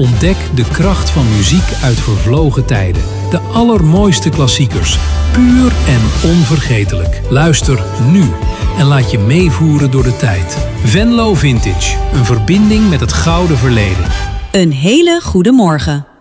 Ontdek de kracht van muziek uit vervlogen tijden. De allermooiste klassiekers. Puur en onvergetelijk. Luister nu en laat je meevoeren door de tijd. Venlo Vintage. Een verbinding met het gouden verleden. Een hele goede morgen.